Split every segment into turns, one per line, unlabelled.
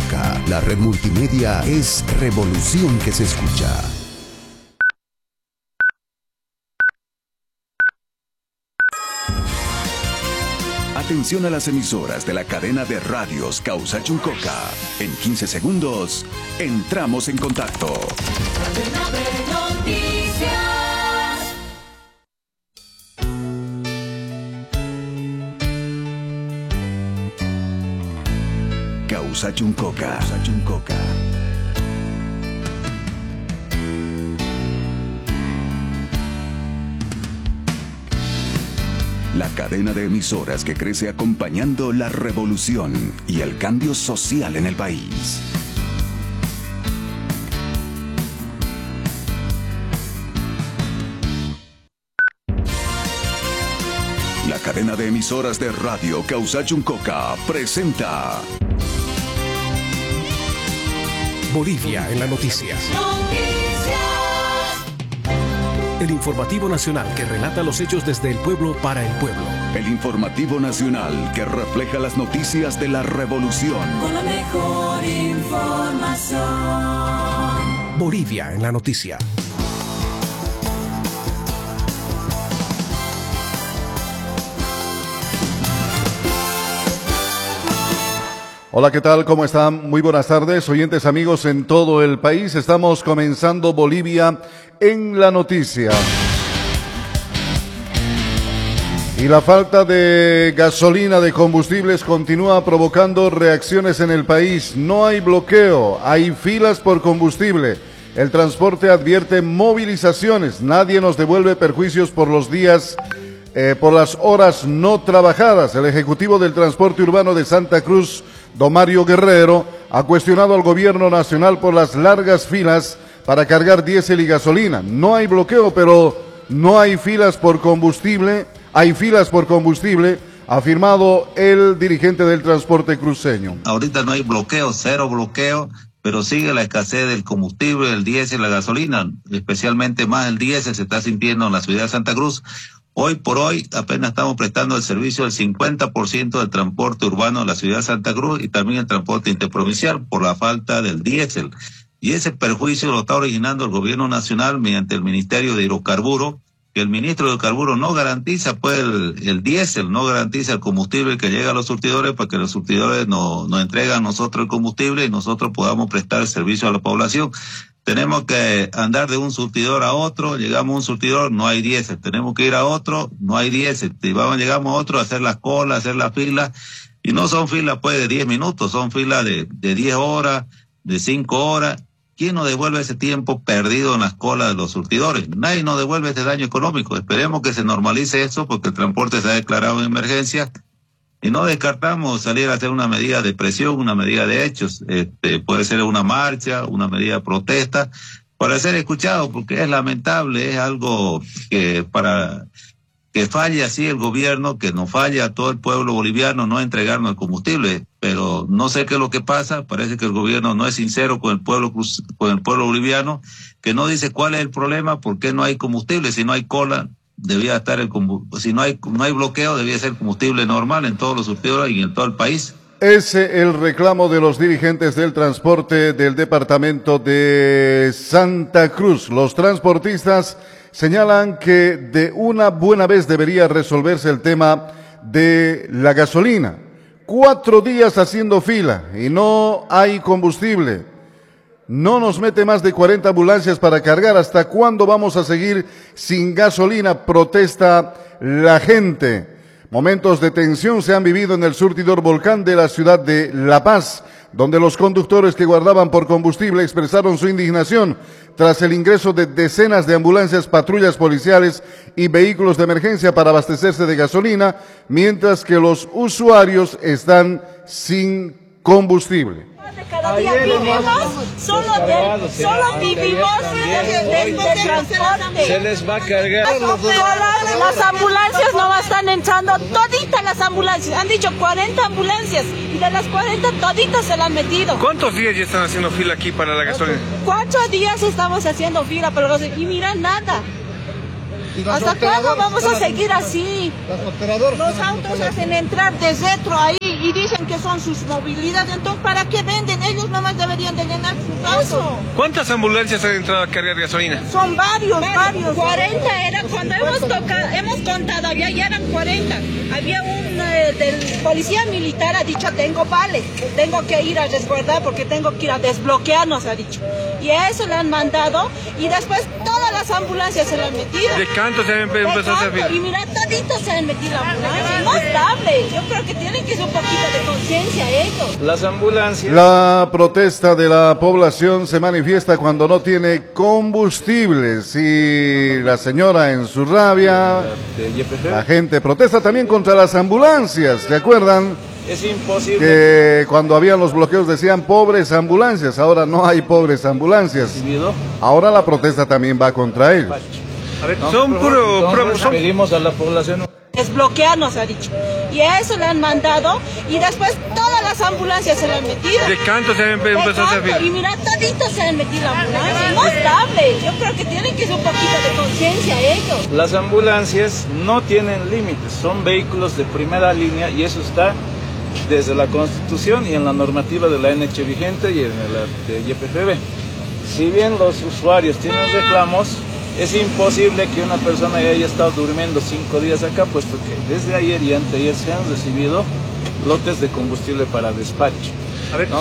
Coca. La red multimedia es revolución que se escucha. Atención a las emisoras de la cadena de radios Causa Chuncoca. En 15 segundos, entramos en contacto.
Cadena de noticias.
Causa Chuncoca. La cadena de emisoras que crece acompañando la revolución y el cambio social en el país. La cadena de emisoras de radio Causa Chuncoca presenta
Bolivia en la noticia. El informativo nacional que relata los hechos desde el pueblo para el pueblo.
El informativo nacional que refleja las noticias de la revolución.
Con la mejor información.
Bolivia en la noticia.
Hola, ¿qué tal? ¿Cómo están? Muy buenas tardes, oyentes amigos en todo el país. Estamos comenzando Bolivia en la noticia. Y la falta de gasolina, de combustibles, continúa provocando reacciones en el país. No hay bloqueo, hay filas por combustible. El transporte advierte movilizaciones. Nadie nos devuelve perjuicios por los días, por las horas no trabajadas. El ejecutivo del transporte urbano de Santa Cruz, don Mario Guerrero, ha cuestionado al gobierno nacional por las largas filas para cargar diésel y gasolina. No hay bloqueo, pero no hay filas por combustible. Hay filas por combustible, ha afirmado el dirigente del transporte cruceño.
Ahorita no hay bloqueo, cero bloqueo, pero sigue la escasez del combustible, el diésel y la gasolina, especialmente más el diésel se está sintiendo en la ciudad de Santa Cruz. Hoy por hoy apenas estamos prestando el servicio del 50% del transporte urbano de la ciudad de Santa Cruz y también el transporte interprovincial por la falta del diésel. Y ese perjuicio lo está originando el gobierno nacional mediante el Ministerio de Hidrocarburos, que el ministro de Hidrocarburos no garantiza pues el diésel, no garantiza el combustible que llega a los surtidores para que los surtidores nos entregan a nosotros el combustible y nosotros podamos prestar el servicio a la población. Tenemos que andar de un surtidor a otro, llegamos a un surtidor, no hay diésel, tenemos que ir a otro, no hay diésel, llegamos a otro a hacer las colas, a hacer las filas, y no son filas pues de 10 minutos, son filas de 10 horas, de 5 horas. ¿Quién nos devuelve ese tiempo perdido en las colas de los surtidores? Nadie nos devuelve ese daño económico. Esperemos que se normalice eso porque el transporte se ha declarado en emergencia y no descartamos salir a hacer una medida de presión, una medida de hechos. Puede ser una marcha, una medida de protesta para ser escuchado porque es lamentable, es algo que para que falle así el gobierno, que nos falla a todo el pueblo boliviano no entregarnos el combustible. Pero no sé qué es lo que pasa, parece que el gobierno no es sincero con el pueblo boliviano, que no dice cuál es el problema, por qué no hay combustible, si no hay cola, debía estar el combustible, si no hay bloqueo, debía ser combustible normal en todos los surtidores y en todo el país.
Ese el reclamo de los dirigentes del transporte del departamento de Santa Cruz. Los transportistas señalan que de una buena vez debería resolverse el tema de la gasolina. 4 días haciendo fila y no hay combustible. No nos mete más de 40 ambulancias para cargar. ¿Hasta cuándo vamos a seguir sin gasolina? Protesta la gente. Momentos de tensión se han vivido en el surtidor Volcán de la ciudad de La Paz, donde los conductores que guardaban por combustible expresaron su indignación tras el ingreso de decenas de ambulancias, patrullas policiales y vehículos de emergencia para abastecerse de gasolina, mientras que los usuarios están sin combustible.
Cada día vivimos, solo vivimos de transporte.
Se les va a cargar.
Las ambulancias no están entrando, toditas las ambulancias. Han dicho 40 ambulancias y de las 40 toditas se las han metido.
¿Cuántos días ya están haciendo fila aquí para la gasolina?
4 días estamos haciendo fila para la gasolina y mira nada. ¿Hasta cuándo vamos a seguir así? Los autos hacen entrar de retro ahí. y dicen que son sus movilidades, entonces ¿para qué venden? Ellos nomás deberían de llenar su caso.
¿Cuántas ambulancias han entrado a cargar gasolina?
Son varios. 40 era cuando hemos contado, ya eran 40. Había un del policía militar, ha dicho, tengo vales, tengo que ir a resguardar porque tengo que ir a desbloquearnos, ha dicho. Y a eso le han mandado y después todas las ambulancias se le han metido.
¿De canto se han empezado a hacer fila?
Y mira, toditos se han metido a ambulancias. No es estable. Yo creo que tienen que hacer un poquito de conciencia ellos.
Las ambulancias.
La protesta de la población se manifiesta cuando no tiene combustibles y la señora en su rabia, la gente protesta también contra las ambulancias, ¿se acuerdan?
Es imposible.
Que cuando habían los bloqueos decían pobres ambulancias, ahora no hay pobres ambulancias. Ahora la protesta también va contra ellos.
A ver, son
pedimos a la población
desbloquearnos, ha dicho. Y a eso le han mandado y después todas las ambulancias se le han metido.
¿De canto se han empezado a hacer fila?
Y mira, toditos se han metido a ambulancias. No es estable. Yo creo que tienen que hacer un poquito de conciencia ellos.
Las ambulancias no tienen límites, son vehículos de primera línea y eso está desde la Constitución y en la normativa de la NH vigente y en la de YPFB. Si bien los usuarios tienen reclamos, es imposible que una persona haya estado durmiendo 5 días acá, puesto que desde ayer y anteayer se han recibido lotes de combustible para despacho.
A ver,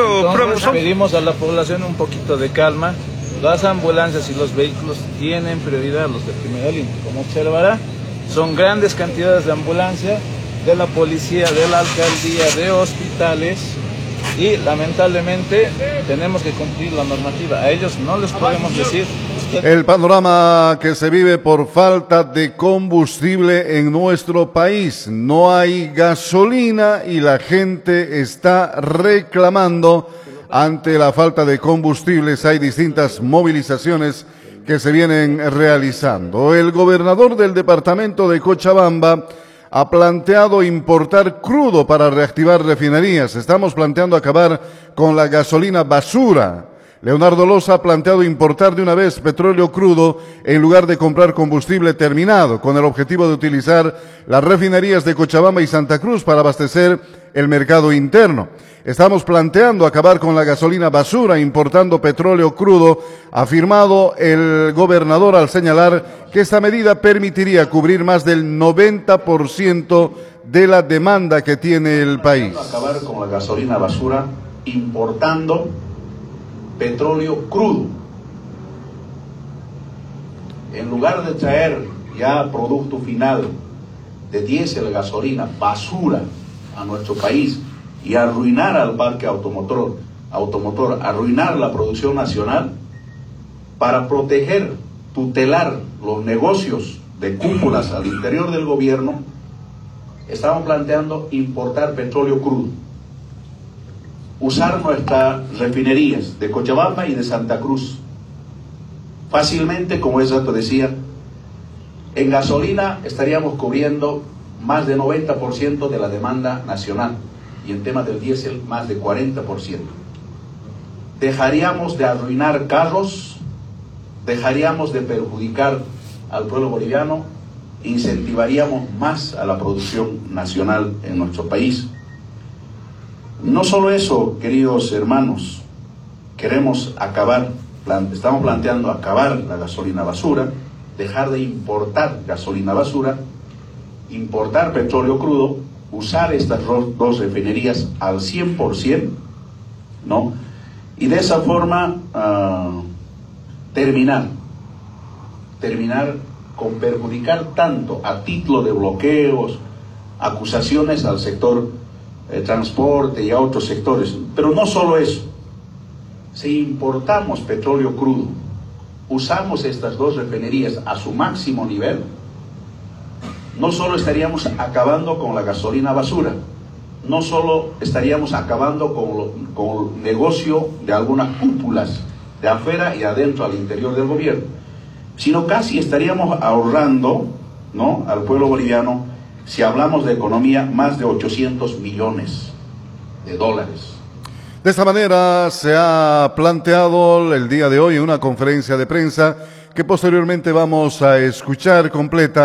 pedimos a la población un poquito de calma. Las ambulancias y los vehículos tienen prioridad, los de primera línea. Como observará, son grandes cantidades de ambulancia, de la policía, de la alcaldía, de hospitales y lamentablemente tenemos que cumplir la normativa. A ellos no les podemos decir.
El panorama que se vive por falta de combustible en nuestro país. No hay gasolina y la gente está reclamando ante la falta de combustibles. Hay distintas movilizaciones que se vienen realizando. El gobernador del departamento de Cochabamba ha planteado importar crudo para reactivar refinerías. Estamos planteando acabar con la gasolina basura. Leonardo Loza ha planteado importar de una vez petróleo crudo en lugar de comprar combustible terminado, con el objetivo de utilizar las refinerías de Cochabamba y Santa Cruz para abastecer el mercado interno. Estamos planteando acabar con la gasolina basura importando petróleo crudo, ha afirmado el gobernador al señalar que esta medida permitiría cubrir más del 90% de la demanda que tiene el país.
Acabar con la gasolina basura importando petróleo crudo. En lugar de traer ya producto final de diésel, gasolina, basura a nuestro país y arruinar al parque automotor, arruinar la producción nacional, para proteger, tutelar los negocios de cúpulas al interior del gobierno, estamos planteando importar petróleo crudo. Usar nuestras refinerías de Cochabamba y de Santa Cruz. Fácilmente, como ese dato decía, en gasolina estaríamos cubriendo más de 90% de la demanda nacional y en temas del diésel más de 40%. Dejaríamos de arruinar carros, dejaríamos de perjudicar al pueblo boliviano, incentivaríamos más a la producción nacional en nuestro país. No solo eso, queridos hermanos, queremos acabar, estamos planteando acabar la gasolina basura, dejar de importar gasolina basura, importar petróleo crudo, usar estas dos refinerías al 100%, ¿no? Y de esa forma terminar con perjudicar tanto a título de bloqueos, acusaciones al sector transporte y a otros sectores. Pero no solo eso, si importamos petróleo crudo, usamos estas dos refinerías a su máximo nivel, no solo estaríamos acabando con la gasolina basura, no solo estaríamos acabando con el negocio de algunas cúpulas de afuera y adentro al interior del gobierno, sino casi estaríamos ahorrando, ¿no?, al pueblo boliviano, si hablamos de economía, más de 800 millones de dólares.
De esta manera se ha planteado el día de hoy en una conferencia de prensa que posteriormente vamos a escuchar completa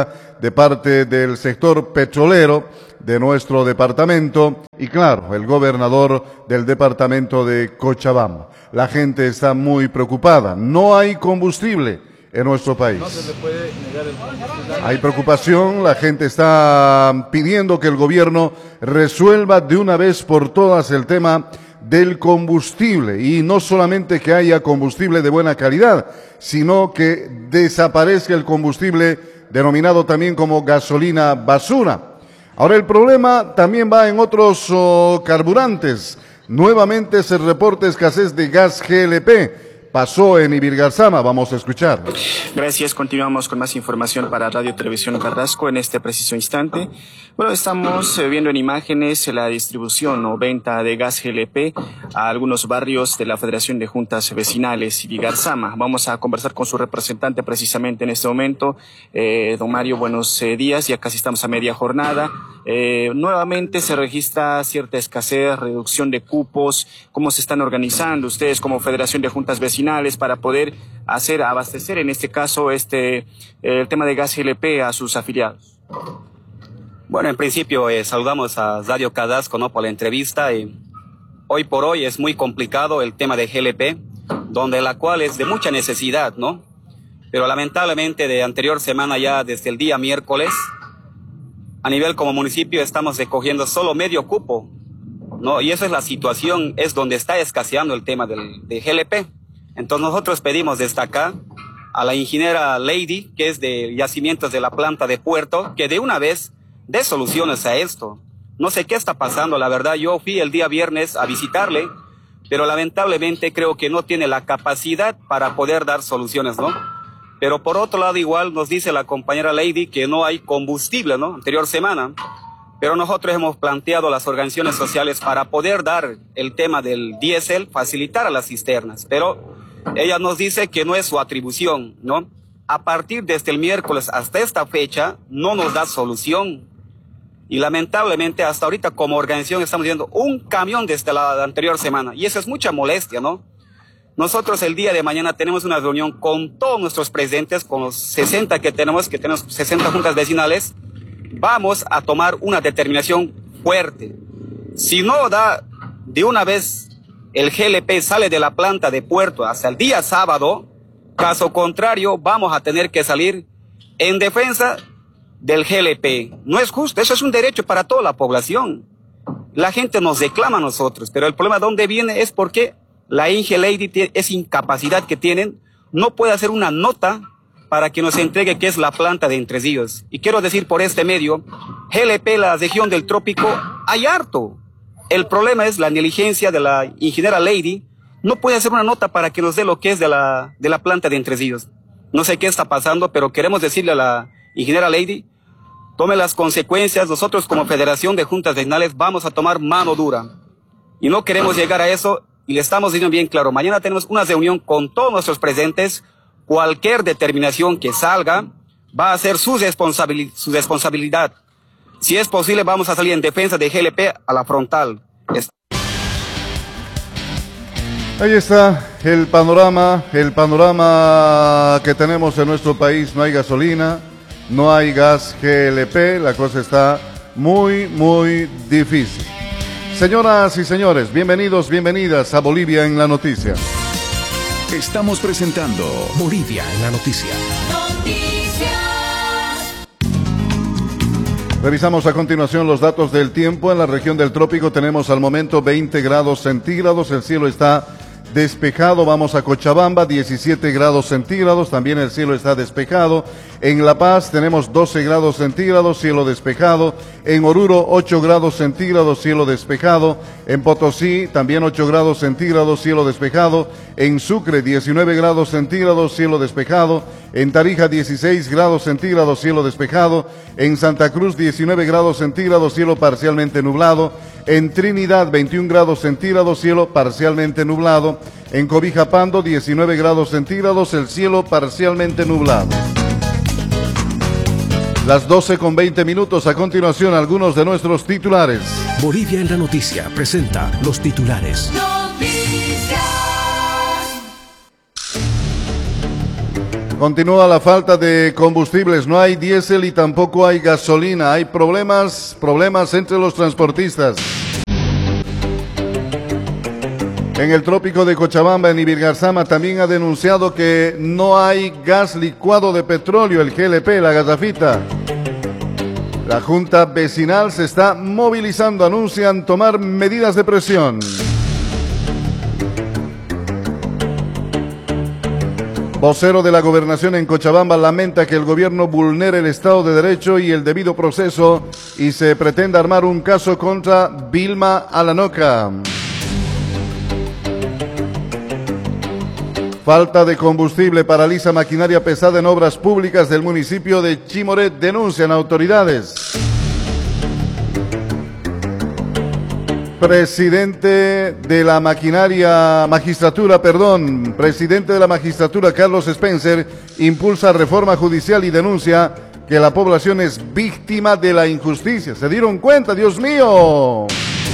de parte del sector petrolero de nuestro departamento y claro, el gobernador del departamento de Cochabamba. La gente está muy preocupada. No hay combustible en nuestro país.
No se le puede negar el combustible.
Hay preocupación, la gente está pidiendo que el gobierno resuelva de una vez por todas el tema del combustible y no solamente que haya combustible de buena calidad, sino que desaparezca el combustible denominado también como gasolina basura. Ahora el problema también va en otros carburantes. Nuevamente se reporta escasez de gas GLP. Pasó en Ibirgarzama, vamos a escuchar.
Gracias, continuamos con más información para Radio Televisión Carrasco en este preciso instante. Bueno, estamos viendo en imágenes la distribución o venta de gas GLP a algunos barrios de la Federación de Juntas Vecinales Ibirgarzama. Vamos a conversar con su representante precisamente en este momento. Don Mario, buenos días, ya casi estamos a media jornada. Nuevamente se registra cierta escasez, reducción de cupos. ¿Cómo se están organizando ustedes como Federación de Juntas Vecinales para poder abastecer en este caso el tema de gas GLP a sus afiliados?
Bueno, en principio saludamos a Radio Carrasco, ¿no?, por la entrevista. Hoy por hoy es muy complicado el tema de GLP, donde la cual es de mucha necesidad, ¿no? Pero lamentablemente de anterior semana ya desde el día miércoles, a nivel como municipio estamos recogiendo solo medio cupo, ¿no? Y esa es la situación, es donde está escaseando el tema de GLP. Entonces nosotros pedimos desde acá a la ingeniera Lady, que es de yacimientos de la planta de Puerto, que de una vez dé soluciones a esto. No sé qué está pasando, la verdad. Yo fui el día viernes a visitarle, pero lamentablemente creo que no tiene la capacidad para poder dar soluciones, ¿no? Pero por otro lado igual nos dice la compañera Lady que no hay combustible, ¿no? Anterior semana. Pero nosotros hemos planteado las organizaciones sociales para poder dar el tema del diésel, facilitar a las cisternas. Pero ella nos dice que no es su atribución, ¿no? A partir desde el miércoles hasta esta fecha no nos da solución. Y lamentablemente hasta ahorita como organización estamos viendo un camión desde la anterior semana. Y eso es mucha molestia, ¿no? Nosotros el día de mañana tenemos una reunión con todos nuestros presentes, con los 60 que tenemos 60 juntas vecinales. Vamos a tomar una determinación fuerte. Si no da de una vez el GLP sale de la planta de Puerto hasta el día sábado, caso contrario vamos a tener que salir en defensa del GLP. No es justo, eso es un derecho para toda la población. La gente nos reclama a nosotros, pero el problema de dónde viene es porque la Inge Lady es incapacidad que tienen, no puede hacer una nota para que nos entregue qué es la planta de Entre Ríos. Y quiero decir por este medio, GLP, la región del trópico, hay harto. El problema es la negligencia de la ingeniera Lady. No puede hacer una nota para que nos dé lo que es de la planta de Entre Ríos. No sé qué está pasando, pero queremos decirle a la ingeniera Lady, tome las consecuencias. Nosotros como Federación de Juntas Vecinales vamos a tomar mano dura. Y no queremos llegar a eso, y le estamos diciendo bien claro, mañana tenemos una reunión con todos nuestros presentes. Cualquier determinación que salga va a ser su responsabilidad. Si es posible, vamos a salir en defensa de GLP a la frontal.
Ahí está el panorama que tenemos en nuestro país. No hay gasolina, no hay gas GLP, la cosa está muy, muy difícil. Señoras y señores, bienvenidos, bienvenidas a Bolivia en la Noticia.
Estamos presentando
Bolivia en la Noticia.
Revisamos a continuación los datos del tiempo. En la región del trópico tenemos al momento 20 grados centígrados, el cielo está despejado. Vamos a Cochabamba, 17 grados centígrados, también el cielo está despejado. En La Paz tenemos 12 grados centígrados, cielo despejado. En Oruro, 8 grados centígrados, cielo despejado. En Potosí, también 8 grados centígrados, cielo despejado. En Sucre, 19 grados centígrados, cielo despejado. En Tarija, 16 grados centígrados, cielo despejado. En Santa Cruz, 19 grados centígrados, cielo parcialmente nublado. En Trinidad, 21 grados centígrados, cielo parcialmente nublado. En Cobija Pando, 19 grados centígrados, el cielo parcialmente nublado. Las 12:20. A continuación, algunos de nuestros titulares.
Bolivia en la Noticia presenta los titulares.
Continúa la falta de combustibles, no hay diésel y tampoco hay gasolina. Hay problemas entre los transportistas. En el trópico de Cochabamba, en Ibirgarzama, también ha denunciado que no hay gas licuado de petróleo, el GLP, la gasafita. La Junta Vecinal se está movilizando, anuncian tomar medidas de presión. Vocero de la Gobernación en Cochabamba lamenta que el gobierno vulnere el Estado de Derecho y el debido proceso y se pretenda armar un caso contra Vilma Alanoca. Falta de combustible paraliza maquinaria pesada en obras públicas del municipio de Chimoret, denuncian autoridades. Presidente de la magistratura, Carlos Spencer, impulsa reforma judicial y denuncia que la población es víctima de la injusticia. ¿Se dieron cuenta, Dios mío?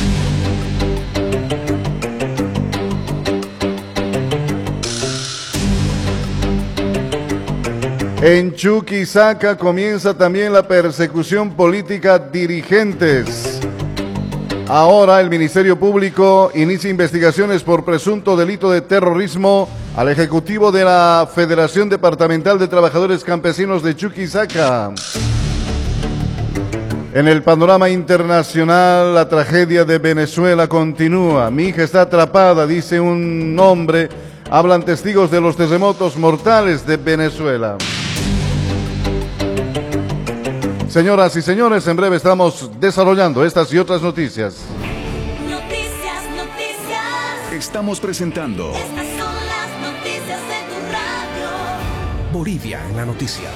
En Chuquisaca comienza también la persecución política a dirigentes. Ahora el Ministerio Público inicia investigaciones por presunto delito de terrorismo al ejecutivo de la Federación Departamental de Trabajadores Campesinos de Chuquisaca. En el panorama internacional, la tragedia de Venezuela continúa. Mi hija está atrapada, dice un hombre. Hablan testigos de los terremotos mortales de Venezuela. Señoras y señores, en breve estamos desarrollando estas y otras noticias.
Noticias.
Estamos presentando
Estas son las noticias de tu radio.
Bolivia en la noticia.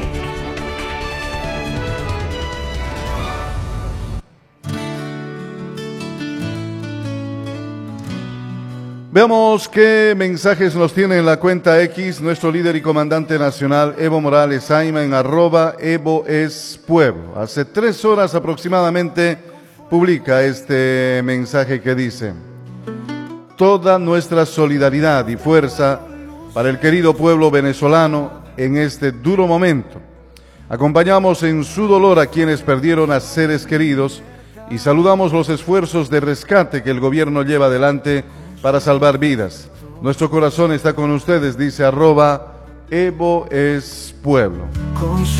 Veamos qué mensajes nos tiene en la cuenta X nuestro líder y comandante nacional Evo Morales Saima en @EvoEsPueblo. Hace 3 horas aproximadamente publica este mensaje que dice: toda nuestra solidaridad y fuerza para el querido pueblo venezolano en este duro momento. Acompañamos en su dolor a quienes perdieron a seres queridos y saludamos los esfuerzos de rescate que el gobierno lleva adelante para salvar vidas. Nuestro corazón está con ustedes, dice @EvoEsPueblo.